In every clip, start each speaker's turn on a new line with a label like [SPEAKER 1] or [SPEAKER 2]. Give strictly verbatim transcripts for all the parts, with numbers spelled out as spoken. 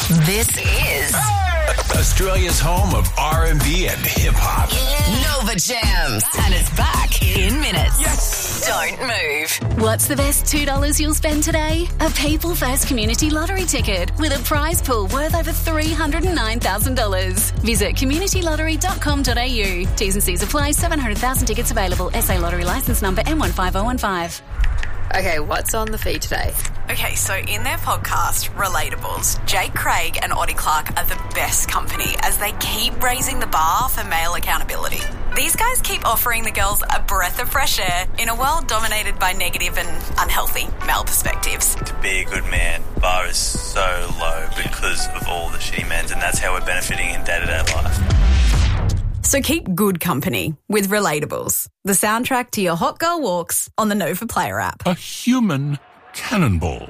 [SPEAKER 1] This is
[SPEAKER 2] Australia's home of R and B and hip-hop.
[SPEAKER 1] Nova Jams. And it's back in minutes. Yes. Don't move. What's the best two dollars you'll spend today? A People First Community Lottery ticket with a prize pool worth over three hundred nine thousand dollars. Visit community lottery dot com dot a u. T's and C's apply. seven hundred thousand tickets available. S A Lottery licence number N one five oh one five.
[SPEAKER 3] Okay, what's on the feed today?
[SPEAKER 4] Okay, so in their podcast, Relatables, Jake Craig and Oddie Clark are the best company as they keep raising the bar for male accountability. These guys keep offering the girls a breath of fresh air in a world dominated by negative and unhealthy male perspectives.
[SPEAKER 5] To be a good man, bar is so low because of all the shitty men's, and that's how we're benefiting in day-to-day life.
[SPEAKER 4] So keep good company with Relatables, the soundtrack to your hot girl walks on the Nova Player app.
[SPEAKER 6] A human cannonball.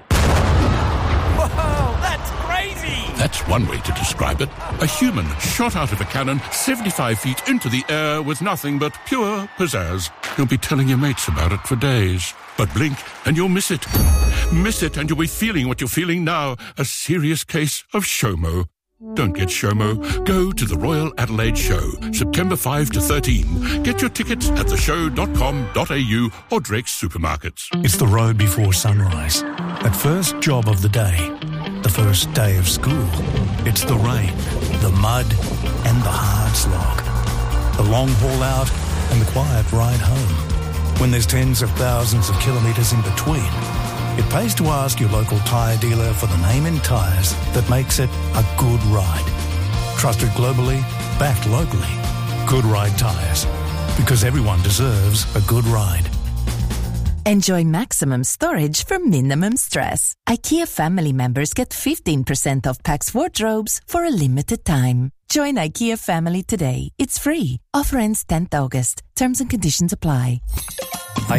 [SPEAKER 7] Whoa, that's crazy!
[SPEAKER 6] That's one way to describe it. A human shot out of a cannon seventy-five feet into the air with nothing but pure pizzazz. You'll be telling your mates about it for days. But blink and you'll miss it. Miss it and you'll be feeling what you're feeling now. A serious case of SHOMO. Don't get SHOMO. Go to the Royal Adelaide Show, September fifth to thirteenth. Get your tickets at the show dot com dot a u or Drake's Supermarkets.
[SPEAKER 8] It's the road before sunrise. That first job of the day. The first day of school. It's the rain, the mud, and the hard slog. The long haul out and the quiet ride home. When there's tens of thousands of kilometres in between, it pays to ask your local tyre dealer for the name in tyres that makes it a good ride. Trusted globally, backed locally. Good Ride Tyres. Because everyone deserves a good ride.
[SPEAKER 9] Enjoy maximum storage for minimum stress. IKEA family members get fifteen percent off Pax wardrobes for a limited time. Join IKEA family today. It's free. Offer ends tenth of August. Terms and conditions apply.
[SPEAKER 10] Hey,